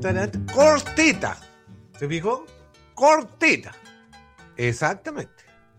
Cortita. ¿Se fijó? Cortita. Exactamente.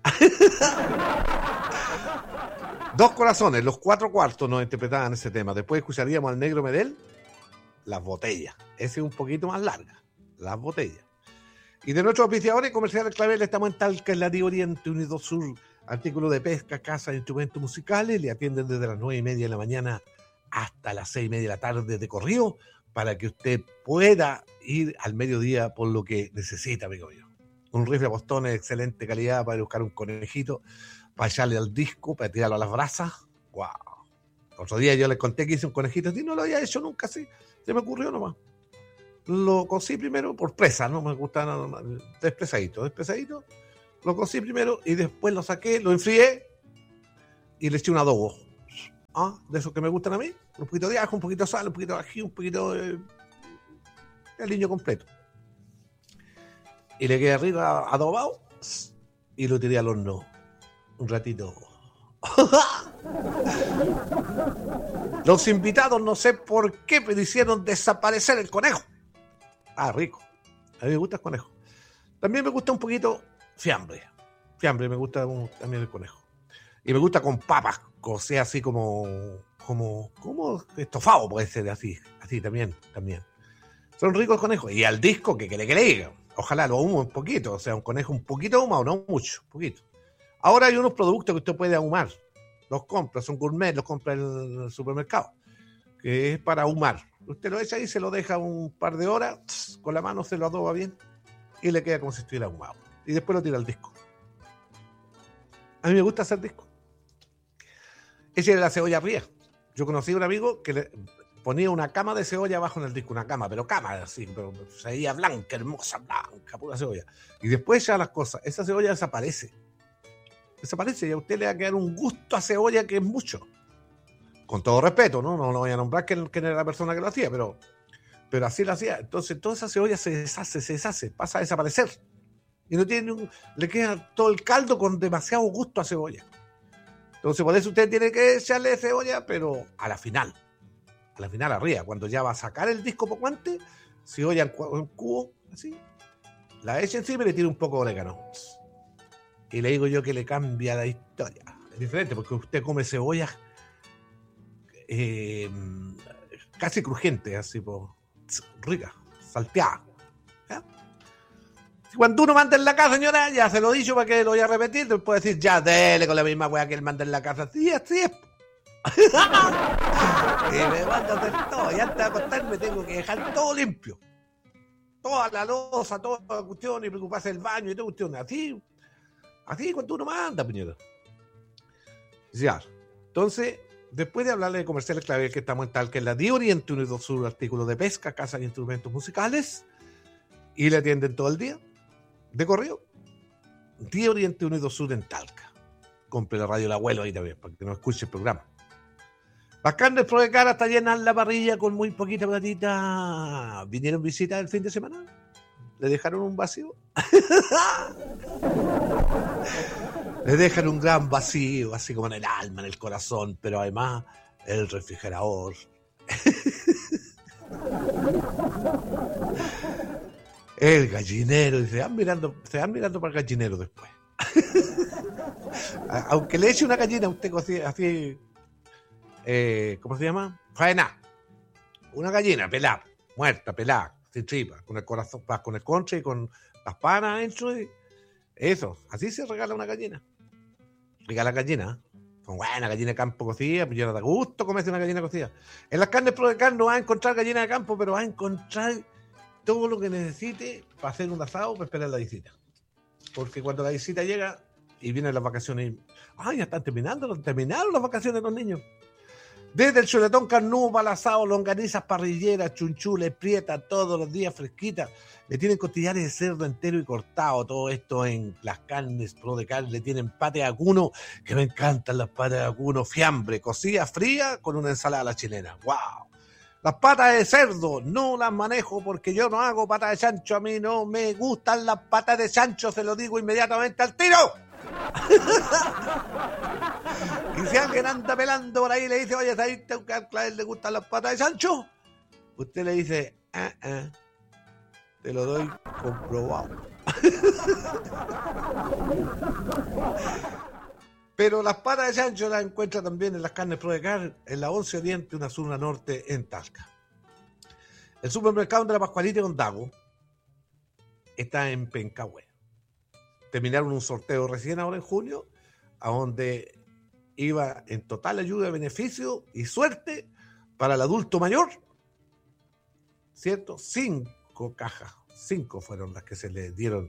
Dos corazones, los 4 cuartos nos interpretaban ese tema. Después escucharíamos al Negro Medel, Las Botellas. Ese es un poquito más larga, Las Botellas. Y de nuestros auspiciadores comerciales Clavel, estamos en Talca, en la Río Oriente, Unido Sur, artículos de pesca, casa de instrumentos musicales. Le atienden desde las 9:30 de la mañana hasta las 6:30 de la tarde de corrido, para que usted pueda ir al mediodía por lo que necesita, amigo mío. Un rifle a postones de excelente calidad para buscar un conejito, para echarle al disco, para tirarlo a las brasas. ¡Wow! Otro día yo les conté que hice un conejito así, no lo había hecho nunca así, se me ocurrió nomás. Lo cocí primero por presa, no me gusta nada, despresadito. Lo cocí primero y después lo saqué, lo enfrié y le eché un adobo. De esos que me gustan a mí, un poquito de ajo, un poquito de sal, un poquito de ají, un poquito de aliño completo. Y le quedé arriba adobado y lo tiré al horno un ratito. Los invitados, no sé por qué, pero hicieron desaparecer el conejo. Rico. A mí me gusta el conejo. También me gusta un poquito fiambre. Fiambre me gusta también el conejo. Y me gusta con papas, o sea, así como estofado, puede ser así también. Son ricos los conejos. Y al disco, que le diga. Ojalá lo ahumo un poquito, o sea, un conejo un poquito ahumado, no mucho, poquito. Ahora hay unos productos que usted puede ahumar. Los compra, son gourmet, los compra en el supermercado, que es para ahumar. Usted lo echa ahí, se lo deja un par de horas, con la mano se lo adoba bien y le queda como si estuviera ahumado. Y después lo tira al disco. A mí me gusta hacer disco. Esa era la cebolla fría. Yo conocí a un amigo que le ponía una cama de cebolla abajo en el disco, una cama así, pero se veía blanca, hermosa, blanca, pura cebolla. Y después ya las cosas, esa cebolla desaparece y a usted le va a quedar un gusto a cebolla que es mucho. Con todo respeto, ¿no? No lo voy a nombrar quién era la persona que lo hacía, pero así lo hacía. Entonces toda esa cebolla se deshace, pasa a desaparecer. Y no tiene le queda todo el caldo con demasiado gusto a cebolla. Entonces por eso usted tiene que echarle cebolla, pero a la final arriba, cuando ya va a sacar el disco poco antes, cebolla en cubo, así, la echa encima y le tira un poco de orégano. Y le digo yo que le cambia la historia. Es diferente, porque usted come cebolla casi crujiente, así, rica, salteada. ¿Ya? Cuando uno manda en la casa, señora, ya se lo he dicho para que lo voy a repetir, después puede decir, ya dele con la misma weá que él manda en la casa. Sí es. Y me manda a hacer todo, y antes de acostarme tengo que dejar todo limpio. Toda la loza, toda la cuestión, y preocuparse del baño y toda cuestión. Así cuando uno manda, puñeta. Ya. Entonces, después de hablarle de comerciales Clavel, que estamos en Talca, en la Río Oriente, Unido Sur, artículos de pesca, casa de instrumentos musicales, y le atienden todo el día, de correo. Río Oriente, Unido Sur en Talca. Compre la radio El Abuelo ahí también, para que no escuche el programa. Las carnes Pro de Cara está llena en la parrilla con muy poquita platita. ¿Vinieron visitas el fin de semana? ¿Le dejaron un vacío? Le dejan un gran vacío, así como en el alma, en el corazón, pero además el refrigerador. El gallinero, y se van mirando para el gallinero después. Aunque le eche una gallina, usted así, ¿cómo se llama? Faena. Una gallina pelada, muerta, pelada, sin tripa, con el corazón, con el concha y con las panas dentro. Eso, así se regala una gallina. Regala gallina. Son buenas gallinas de campo cocida, pues yo no da gusto comerse una gallina cocida. En las carnes Pro de Carne no va a encontrar gallina de campo, pero va a encontrar todo lo que necesite para hacer un asado, para esperar la visita. Porque cuando la visita llega y vienen las vacaciones, ya están terminaron las vacaciones de los niños. Desde el chuletón carnudo para el asado, longanizas parrilleras, chunchules, prietas, todos los días fresquitas. Le tienen costillares de cerdo entero y cortado, todo esto en las carnes Pro de Carne. Le tienen patas de vacuno, que me encantan las patas de vacuno, fiambre, cocida fría con una ensalada a la chilena. ¡Wow! Las patas de cerdo no las manejo porque yo no hago patas de chancho. A mí no me gustan las patas de chancho, se lo digo inmediatamente al tiro. Y si alguien anda pelando por ahí y le dice, oye, ¿sabes que a Clavel le gustan las patas de chancho? Usted le dice, Te lo doy comprobado. Pero las patas de chancho las encuentra también en las carnes Prodecar, en la 11 Oriente, una sur, una norte, en Talca. El supermercado de la Pascualita de Ondago está en Pencahue. Terminaron un sorteo recién ahora en junio, a donde iba en total ayuda, beneficio y suerte para el adulto mayor, ¿cierto? 5 cajas, 5 fueron las que se le dieron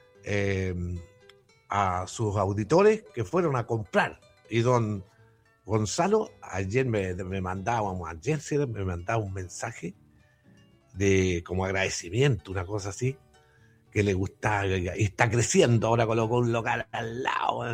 a sus auditores que fueron a comprar. Y don Gonzalo ayer me mandaba un mensaje de como agradecimiento, una cosa así, que le gustaba, y está creciendo, ahora colocó un local al lado.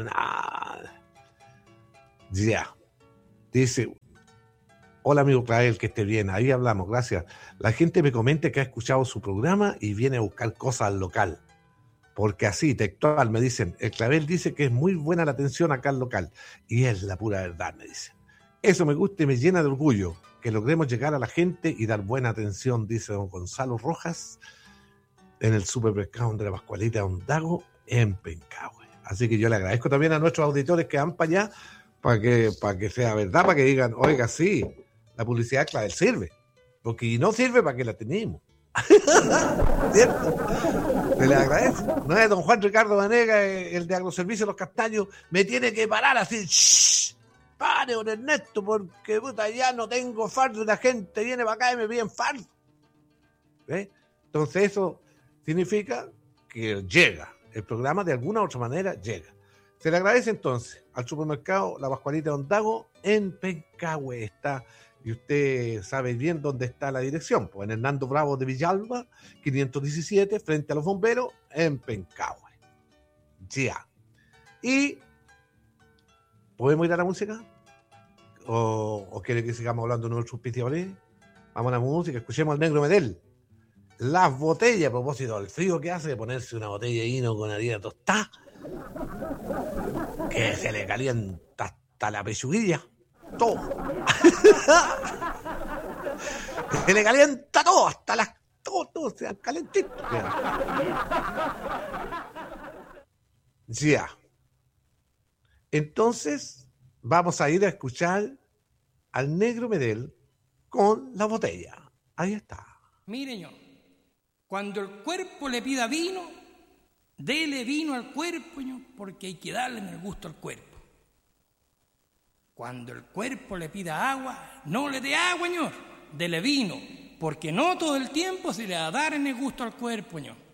Ya. Dice: hola amigo Clavel, que esté bien, ahí hablamos, gracias. La gente me comenta que ha escuchado su programa y viene a buscar cosas al local. Porque así, textual, me dicen, el Clavel dice que es muy buena la atención acá al local. Y es la pura verdad, me dicen. Eso me gusta y me llena de orgullo, que logremos llegar a la gente y dar buena atención, dice don Gonzalo Rojas, en el supermercado de la Pascualita de Ondago, en Pencahue. Así que yo le agradezco también a nuestros auditores que van para allá, para que sea verdad, para que digan, oiga, sí, la publicidad Clavel sirve. Porque si no sirve, ¿para qué la tenemos? ¿Cierto? Se le agradece. No es don Juan Ricardo Vanega, el de Agroservicio Los Castaños, me tiene que parar así. ¡Shh! Pare, don Ernesto, porque puta, ya no tengo fardo y la gente viene para acá y me piden fardo. ¿Ves? Entonces eso significa que llega. El programa de alguna u otra manera llega. Se le agradece entonces al supermercado La Pascualita de Ondago en Pencahue. Está, y usted sabe bien dónde está la dirección, pues en Hernando Bravo de Villalba, 517, frente a los bomberos, en Pencahue. Ya. Y ¿podemos ir a la música? ¿O quiere que sigamos hablando de nuestros auspiciadores? Vamos a la música, escuchemos al Negro Medel. Las botellas, a propósito del frío que hace de ponerse una botella de vino con harina tostada, que se le calienta hasta la pechuguilla, todo. Se le calienta todo, hasta las todo se calentitos. Ya. Entonces, vamos a ir a escuchar al Negro Medel con la botella. Ahí está. Mire, señor, cuando el cuerpo le pida vino, dele vino al cuerpo, señor, porque hay que darle en el gusto al cuerpo. Cuando el cuerpo le pida agua, no le dé agua, señor, dele vino, porque no todo el tiempo se le va a dar en el gusto al cuerpo, señor.